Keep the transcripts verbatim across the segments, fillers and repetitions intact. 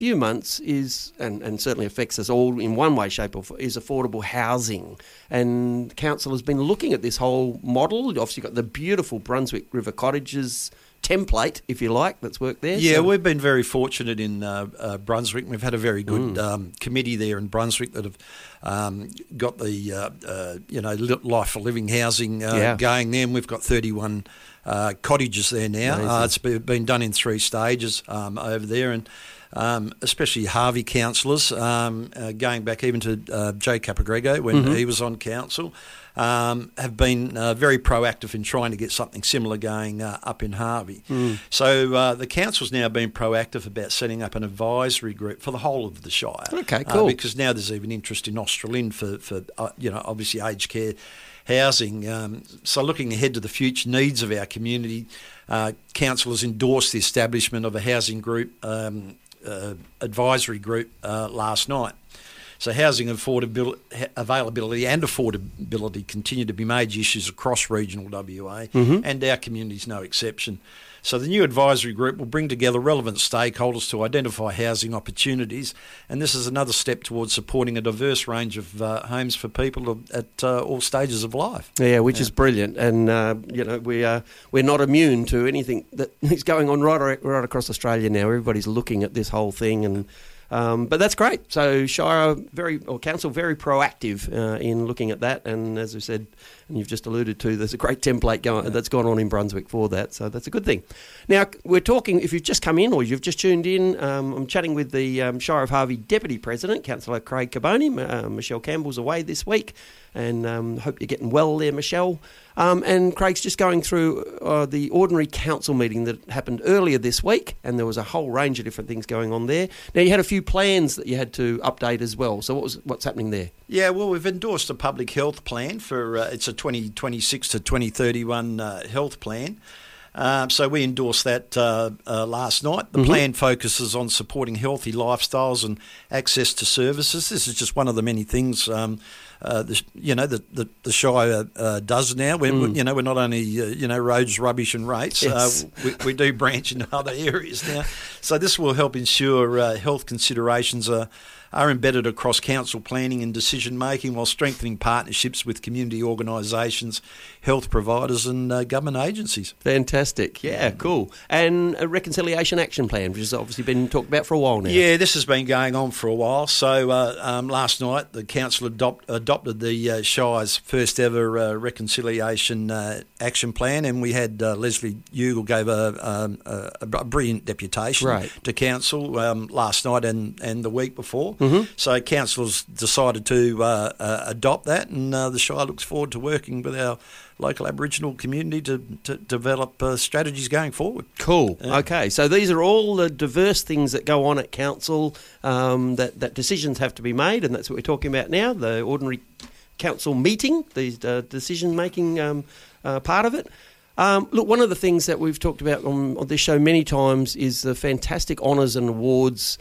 few months is, and, and certainly affects us all in one way, shape or form, is affordable housing. And council has been looking at this whole model. Obviously got the beautiful Brunswick River Cottages template, if you like, that's worked there. Yeah, so. We've been very fortunate in uh, uh, Brunswick. We've had a very good mm. um, committee there in Brunswick that have um, got the uh, uh, you know life for living housing uh, yeah. going there. And we've got thirty-one uh, cottages there now. Uh, it's been done in three stages um, over there, and um, especially Harvey councillors, um, uh, going back even to uh, Joe Capagrego when mm-hmm. he was on council. Um, have been uh, very proactive in trying to get something similar going uh, up in Harvey. Mm. So uh, the council's now been proactive about setting up an advisory group for the whole of the Shire. Okay, cool. Uh, because now there's even interest in Australind for, for uh, you know, obviously aged care housing. Um, so looking ahead to the future needs of our community, uh, council has endorsed the establishment of a housing group, um, uh, advisory group uh, last night. So housing affordability, availability and affordability continue to be major issues across regional W A, mm-hmm. and our community is no exception. So the new advisory group will bring together relevant stakeholders to identify housing opportunities, and this is another step towards supporting a diverse range of uh, homes for people at uh, all stages of life. Yeah, which yeah. is brilliant, and uh, you know we are we're not immune to anything that is going on right right across Australia now. Everybody's looking at this whole thing and. Um, but that's great. So Shire very or council very proactive uh, in looking at that, and as we said, and you've just alluded to, there's a great template going, yeah. that's gone on in Brunswick for that. So that's a good thing. Now we're talking. If you've just come in or you've just tuned in, um, I'm chatting with the um, Shire of Harvey Deputy President, Councillor Craig Carboni. Uh, Michelle Campbell's away this week, and um, hope you're getting well there, Michelle. Um, and Craig's just going through uh, the ordinary council meeting that happened earlier this week, and there was a whole range of different things going on there. Now, you had a few plans that you had to update as well. So what was what's happening there? Yeah, well, we've endorsed a public health plan for, uh, it's a twenty twenty-six to twenty thirty-one uh, health plan. Um, so we endorsed that uh, uh, last night. The mm-hmm. plan focuses on supporting healthy lifestyles and access to services. This is just one of the many things um, uh, the, you know the the, the Shire uh, does now. We're, mm. You know we're not only uh, you know roads, rubbish, and rates. Yes. Uh, we, we do branch into other areas now. So this will help ensure uh, health considerations are. are embedded across council planning and decision making while strengthening partnerships with community organisations, health providers and uh, government agencies. Fantastic. Yeah, cool. And a reconciliation action plan, which has obviously been talked about for a while now. Yeah, this has been going on for a while. So uh, um, last night the council adopt, adopted the uh, Shire's first ever uh, reconciliation uh, action plan, and we had uh, Leslie Ugle gave a, um, a, a brilliant deputation right. to council um, last night and, and the week before. Mm-hmm. So council's decided to uh, uh, adopt that, and uh, the Shire looks forward to working with our local Aboriginal community to, to develop uh, strategies going forward. Cool. Yeah. Okay, so these are all the diverse things that go on at council, um, that, that decisions have to be made, and that's what we're talking about now, the ordinary council meeting, the uh, decision-making um, uh, part of it. Um, look, one of the things that we've talked about on, on this show many times is the fantastic honours and awards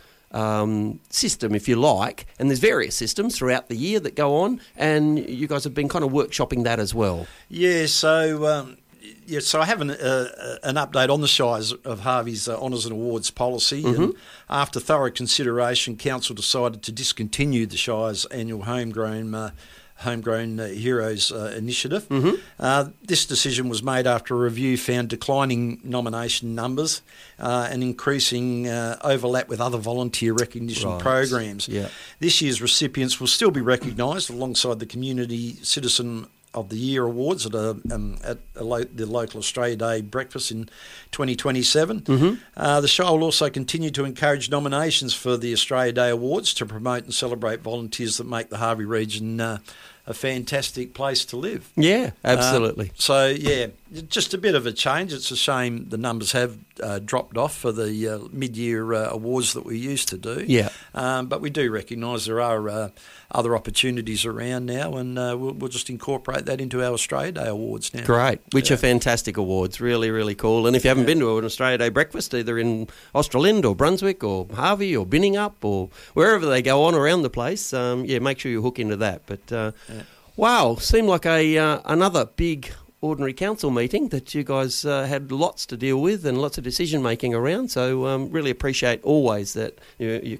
Um, system, if you like, and there's various systems throughout the year that go on, and you guys have been kind of workshopping that as well. Yeah, so um, yeah, so I have an, uh, an update on the Shires of Harvey's uh, Honours and Awards policy. Mm-hmm. And after thorough consideration, council decided to discontinue the Shire's annual homegrown uh, Homegrown uh, Heroes uh, initiative. Mm-hmm. Uh, this decision was made after a review found declining nomination numbers uh, and increasing uh, overlap with other volunteer recognition right. programs. Yeah. This year's recipients will still be recognised alongside the Community Citizen of the Year Awards at, a, um, at a lo- the local Australia Day breakfast in twenty twenty-seven. Mm-hmm. Uh, the Shire will also continue to encourage nominations for the Australia Day Awards to promote and celebrate volunteers that make the Harvey region uh, a fantastic place to live. Yeah, absolutely. Uh, so, yeah, just a bit of a change. It's a shame the numbers have uh, dropped off for the uh, mid-year uh, awards that we used to do. Yeah. Um, but we do recognise there are uh, other opportunities around now, and uh, we'll, we'll just incorporate that into our Australia Day Awards now. Great, which yeah. are fantastic awards, really, really cool. And if you haven't yeah. been to an Australia Day breakfast, either in Australind or Brunswick or Harvey or Binningup or wherever they go on around the place, um, yeah, make sure you hook into that. But uh, yeah. wow, seemed like a uh, another big ordinary council meeting that you guys uh, had lots to deal with and lots of decision making around. So um, really appreciate always that you, you